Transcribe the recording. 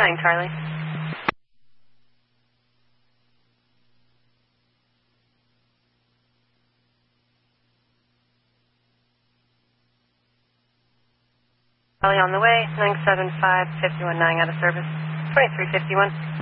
29 Charlie. Charlie on the way, 975, 51-9 out of service, 2351.